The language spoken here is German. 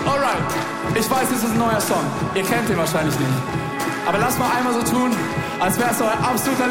Alright, ich weiß, es ist ein neuer Song. Ihr kennt den wahrscheinlich nicht. Aber lasst mal einmal so tun, als wäre es euer absoluter